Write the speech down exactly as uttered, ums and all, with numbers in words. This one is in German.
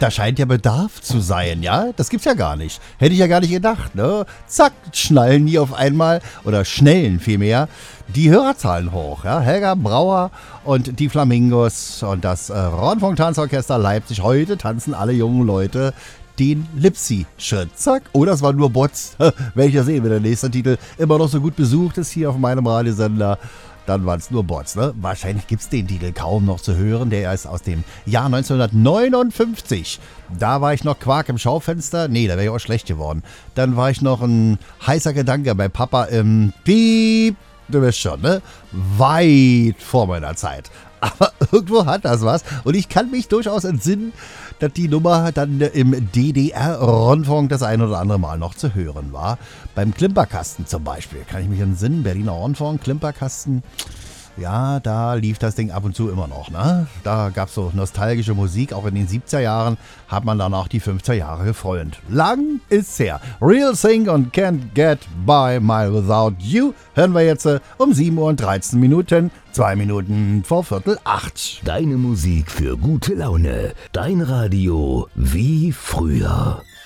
Da scheint ja Bedarf zu sein, ja? Das gibt's ja gar nicht. Hätte ich ja gar nicht gedacht, ne? Zack, schnallen die auf einmal, oder schnellen vielmehr, die Hörerzahlen hoch, ja? Helga Brauer und die Flamingos und das äh, Rundfunk-Tanzorchester Leipzig. Heute tanzen alle jungen Leute den Lipsy-Schritt. Zack. Oh, das war nur Bots. Werde ich ja sehen, wenn der nächste Titel immer noch so gut besucht ist hier auf meinem Radiosender. Dann waren es nur Bots, ne? Wahrscheinlich gibt es den Titel kaum noch zu hören. Der ist aus dem Jahr neunzehnhundertneunundfünfzig. Da war ich noch Quark im Schaufenster. Nee, da wäre ich auch schlecht geworden. Dann war ich noch ein heißer Gedanke bei Papa im Piep. Du bist schon, ne? Weit vor meiner Zeit. Aber irgendwo hat das was. Und ich kann mich durchaus entsinnen, dass die Nummer dann im D D R-Rundfunk das ein oder andere Mal noch zu hören war. Beim Klimperkasten zum Beispiel, kann ich mich entsinnen, Berliner Rundfunk, Klimperkasten. Ja, da lief das Ding ab und zu immer noch, ne? Da gab es so nostalgische Musik, auch in den siebziger Jahren hat man danach die fünfziger Jahre gefreut. Lang ist's her. Real Thing und Can't Get By My Without You hören wir jetzt äh, um sieben Uhr und dreizehn Minuten, zwei Minuten vor Viertel acht. Deine Musik für gute Laune, dein Radio wie früher.